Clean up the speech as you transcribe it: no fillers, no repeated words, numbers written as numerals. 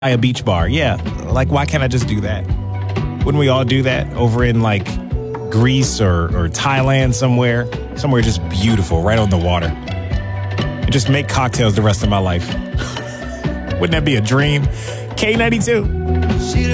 a beach bar. Yeah, like why can't I just do that? Wouldn't we all do that over in like Greece or Thailand somewhere just beautiful, right on the water, and just make cocktails the rest of my life? Wouldn't that be a dream? K92.